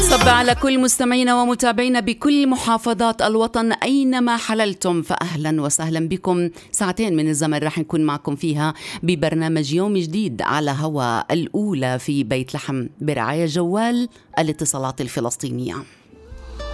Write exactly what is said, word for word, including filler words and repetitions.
صب على كل مستمعينا ومتابعينا بكل محافظات الوطن أينما حللتم، فأهلا وسهلا بكم. ساعتين من الزمن راح نكون معكم فيها ببرنامج يوم جديد على هوا الأولى في بيت لحم برعاية جوال الاتصالات الفلسطينية.